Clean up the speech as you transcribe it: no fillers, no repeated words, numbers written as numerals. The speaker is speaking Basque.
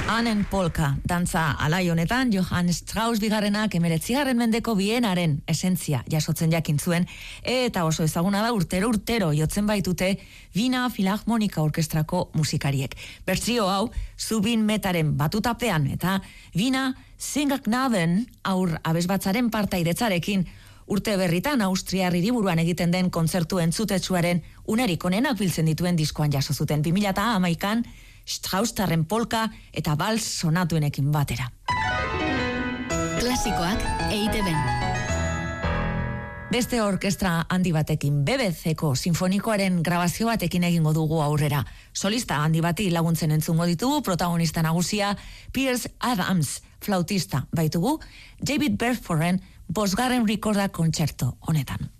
Annen polka, dantza alai honetan Johann Strauss bigarrenak 19. mendeko Bienaren esentzia jasotzen jakin zuen, eta oso ezaguna da urtero jotzen baitute Wiener Philharmonika Orkestrako musikariek. Bertsio hau Zubin Metaren batutapean eta Wiener Singaknaben aur abesbatzaren partaidezarekin urte berritan Austriar hiriburuan egiten den kontzertu entzutetsuaren unerik onenak biltzen dituen diskoan jaso zuten 2011an Strauss-tarren polka eta bals sonatuenekin batera. Klasikoak EITB. Beste orkestra handi batekin, BBC-ko sinfonikoaren grabazio batekin egingo dugu aurrera. Solista handi bati laguntzen entzungo ditugu, protagonista nagusia Piers Adams, flautista baitugu, David Bedforden 5. rekorda kontzertu honetan.